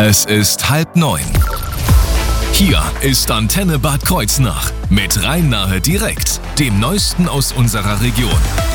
Es ist 8:30. Hier ist Antenne Bad Kreuznach mit Rhein-Nahe direkt, dem Neuesten aus unserer Region.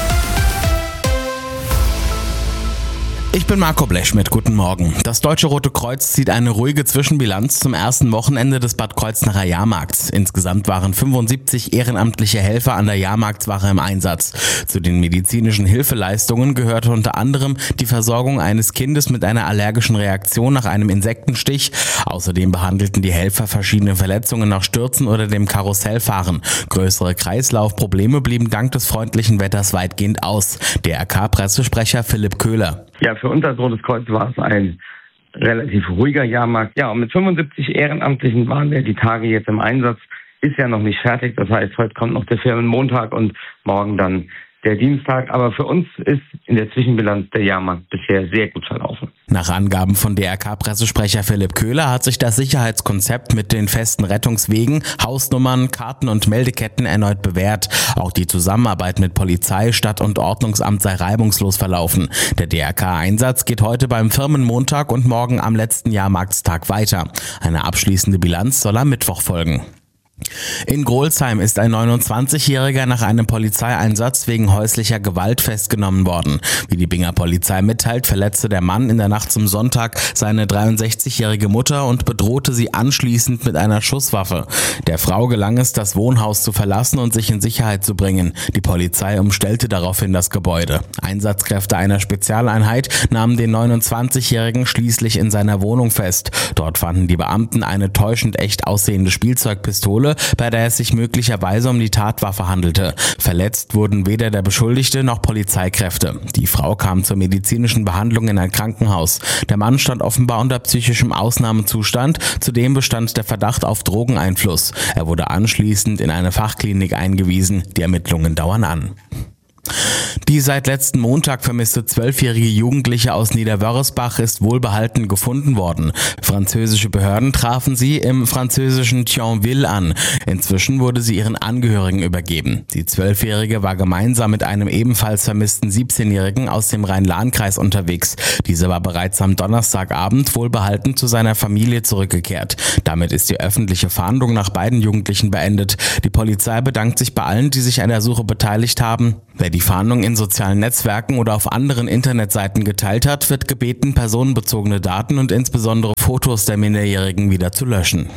Ich bin Marco Blechschmidt, guten Morgen. Das Deutsche Rote Kreuz zieht eine ruhige Zwischenbilanz zum ersten Wochenende des Bad Kreuznacher Jahrmarkts. Insgesamt waren 75 ehrenamtliche Helfer an der Jahrmarktswache im Einsatz. Zu den medizinischen Hilfeleistungen gehörte unter anderem die Versorgung eines Kindes mit einer allergischen Reaktion nach einem Insektenstich. Außerdem behandelten die Helfer verschiedene Verletzungen nach Stürzen oder dem Karussellfahren. Größere Kreislaufprobleme blieben dank des freundlichen Wetters weitgehend aus. DRK-Pressesprecher Philipp Köhler. Ja, für uns als Rotes Kreuz war es ein relativ ruhiger Jahrmarkt. Ja, und mit 75 Ehrenamtlichen waren wir die Tage jetzt im Einsatz. Ist ja noch nicht fertig. Das heißt, heute kommt noch der Firmenmontag und morgen dann der Dienstag. Aber für uns ist in der Zwischenbilanz der Jahrmarkt bisher sehr gut verlaufen. Nach Angaben von DRK-Pressesprecher Philipp Köhler hat sich das Sicherheitskonzept mit den festen Rettungswegen, Hausnummern, Karten und Meldeketten erneut bewährt. Auch die Zusammenarbeit mit Polizei, Stadt- und Ordnungsamt sei reibungslos verlaufen. Der DRK-Einsatz geht heute beim Firmenmontag und morgen am letzten Jahrmarktstag weiter. Eine abschließende Bilanz soll am Mittwoch folgen. In Grolsheim ist ein 29-Jähriger nach einem Polizeieinsatz wegen häuslicher Gewalt festgenommen worden. Wie die Binger Polizei mitteilt, verletzte der Mann in der Nacht zum Sonntag seine 63-jährige Mutter und bedrohte sie anschließend mit einer Schusswaffe. Der Frau gelang es, das Wohnhaus zu verlassen und sich in Sicherheit zu bringen. Die Polizei umstellte daraufhin das Gebäude. Einsatzkräfte einer Spezialeinheit nahmen den 29-Jährigen schließlich in seiner Wohnung fest. Dort fanden die Beamten eine täuschend echt aussehende Spielzeugpistole, bei der es sich möglicherweise um die Tatwaffe handelte. Verletzt wurden weder der Beschuldigte noch Polizeikräfte. Die Frau kam zur medizinischen Behandlung in ein Krankenhaus. Der Mann stand offenbar unter psychischem Ausnahmezustand. Zudem bestand der Verdacht auf Drogeneinfluss. Er wurde anschließend in eine Fachklinik eingewiesen. Die Ermittlungen dauern an. Die seit letzten Montag vermisste 12-jährige Jugendliche aus Niederwörresbach ist wohlbehalten gefunden worden. Französische Behörden trafen sie im französischen Thionville an. Inzwischen wurde sie ihren Angehörigen übergeben. Die 12-jährige war gemeinsam mit einem ebenfalls vermissten 17-jährigen aus dem Rhein-Lahn-Kreis unterwegs. Dieser war bereits am Donnerstagabend wohlbehalten zu seiner Familie zurückgekehrt. Damit ist die öffentliche Fahndung nach beiden Jugendlichen beendet. Die Polizei bedankt sich bei allen, die sich an der Suche beteiligt haben. Wer die Fahndung in sozialen Netzwerken oder auf anderen Internetseiten geteilt hat, wird gebeten, personenbezogene Daten und insbesondere Fotos der Minderjährigen wieder zu löschen.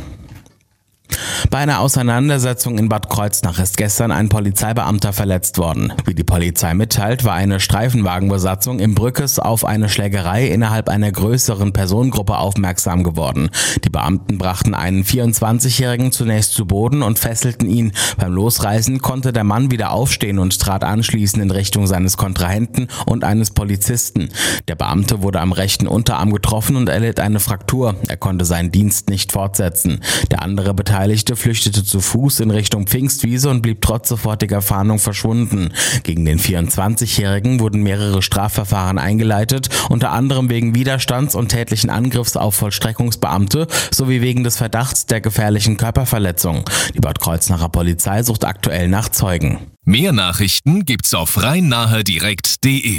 Bei einer Auseinandersetzung in Bad Kreuznach ist gestern ein Polizeibeamter verletzt worden. Wie die Polizei mitteilt, war eine Streifenwagenbesatzung im Brückes auf eine Schlägerei innerhalb einer größeren Personengruppe aufmerksam geworden. Die Beamten brachten einen 24-Jährigen zunächst zu Boden und fesselten ihn. Beim Losreißen konnte der Mann wieder aufstehen und trat anschließend in Richtung seines Kontrahenten und eines Polizisten. Der Beamte wurde am rechten Unterarm getroffen und erlitt eine Fraktur. Er konnte seinen Dienst nicht fortsetzen. Der andere Beteiligte flüchtete zu Fuß in Richtung Pfingstwiese und blieb trotz sofortiger Fahndung verschwunden. Gegen den 24-Jährigen wurden mehrere Strafverfahren eingeleitet, unter anderem wegen Widerstands und tätlichen Angriffs auf Vollstreckungsbeamte sowie wegen des Verdachts der gefährlichen Körperverletzung. Die Bad Kreuznacher Polizei sucht aktuell nach Zeugen. Mehr Nachrichten gibt's auf rhein-nahe-direkt.de.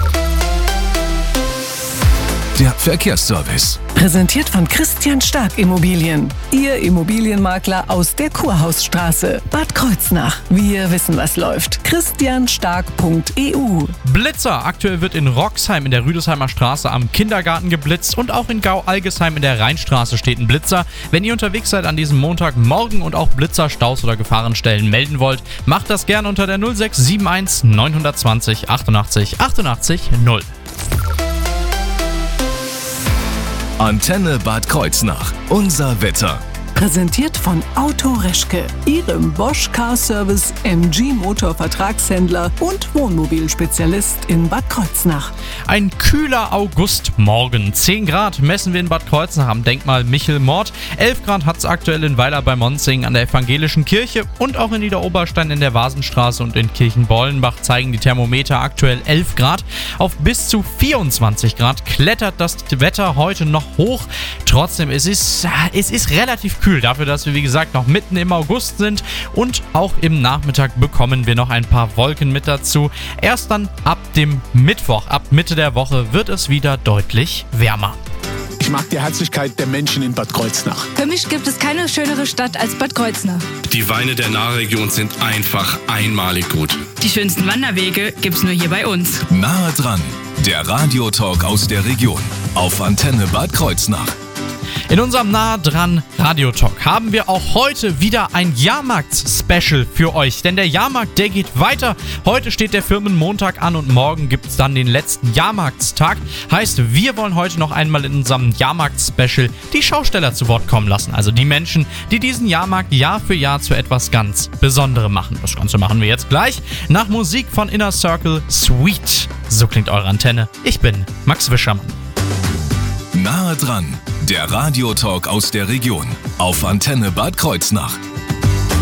Der Verkehrsservice. Präsentiert von Christian Stark Immobilien. Ihr Immobilienmakler aus der Kurhausstraße. Bad Kreuznach. Wir wissen, was läuft. christianstark.eu. Blitzer. Aktuell wird in Roxheim in der Rüdesheimer Straße am Kindergarten geblitzt und auch in Gau-Algesheim in der Rheinstraße steht ein Blitzer. Wenn ihr unterwegs seid an diesem Montagmorgen und auch Blitzer, Staus oder Gefahrenstellen melden wollt, macht das gerne unter der 0671 920 88 88 0. Antenne Bad Kreuznach. Unser Wetter. Präsentiert von Auto Reschke, Ihrem Bosch Car Service MG Motor Vertragshändler und Wohnmobilspezialist in Bad Kreuznach. Ein kühler Augustmorgen. 10 Grad messen wir in Bad Kreuznach am Denkmal Michel Mord. 11 Grad hat es aktuell in Weiler bei Monzing an der Evangelischen Kirche und auch in Niederoberstein in der Vasenstraße und in Kirchenbollenbach zeigen die Thermometer aktuell 11 Grad. Auf bis zu 24 Grad klettert das Wetter heute noch hoch. Trotzdem, es ist relativ kühl dafür, dass wir wie gesagt noch mitten im August sind und auch im Nachmittag bekommen wir noch ein paar Wolken mit dazu. Erst dann ab dem Mittwoch, ab Mitte der Woche wird es wieder deutlich wärmer. Ich mag die Herzlichkeit der Menschen in Bad Kreuznach. Für mich gibt es keine schönere Stadt als Bad Kreuznach. Die Weine der Nahregion sind einfach einmalig gut. Die schönsten Wanderwege gibt's nur hier bei uns. Nahe dran, der Radiotalk aus der Region auf Antenne Bad Kreuznach. In unserem Nah dran Radiotalk haben wir auch heute wieder ein Jahrmarkts-Special für euch. Denn der Jahrmarkt, der geht weiter. Heute steht der Firmenmontag an und morgen gibt es dann den letzten Jahrmarktstag. Heißt, wir wollen heute noch einmal in unserem Jahrmarkt-Special die Schausteller zu Wort kommen lassen. Also die Menschen, die diesen Jahrmarkt Jahr für Jahr zu etwas ganz Besonderem machen. Das Ganze machen wir jetzt gleich nach Musik von Inner Circle Sweet. So klingt eure Antenne. Ich bin Max Wischermann. Nahe dran, der Radiotalk aus der Region auf Antenne Bad Kreuznach.